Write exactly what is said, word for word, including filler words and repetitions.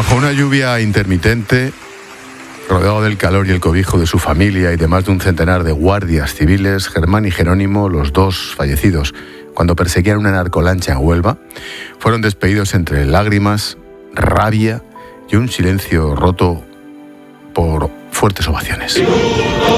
Una lluvia intermitente, rodeado del calor y el cobijo de su familia y de más de un centenar de guardias civiles, Germán y Jerónimo, los dos fallecidos cuando perseguían una narcolancha en Huelva, fueron despedidos entre lágrimas, rabia y un silencio roto por fuertes ovaciones.